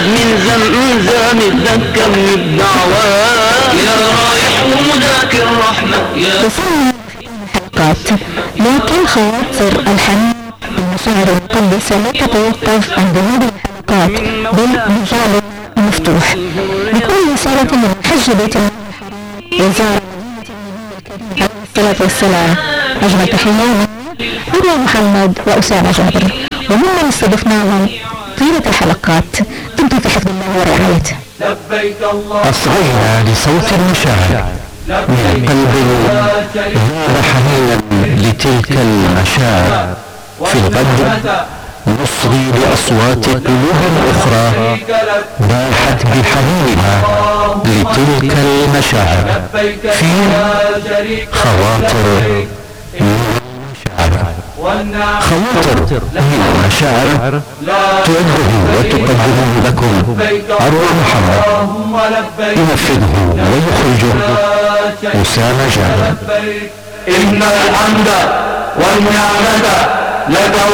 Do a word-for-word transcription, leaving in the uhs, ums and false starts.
من زمزم الذكر الدعوات يا رايح ومذاك الرحمة يا حلقات. لكن خواطر الحنين والمشاعر المقدسة لا تتوقف عند هذه الحلقات بالمجال المفتوح. بكل رسالة من حج بيت الله وزارة عليه الصلاة والسلام. أجمل تحياتي أبو محمد وأسامة جابر، وممن استضفناهم طيلة الحلقات. دمتم في حفظ الله ورعايته. أصغينا لصوت المشاعر من قلب ذاب حنينا لتلك المشاعر. في الغد نصغي لأصوات قلوب أخرى باحت بحنينها لتلك المشاعر في خواطر من المشاعر. خواطر من المشاعر تعده وتقدمه لكم أروى محمد، ينفذه ويخرجه أسامة جابر. إن الحمد والنعمة لك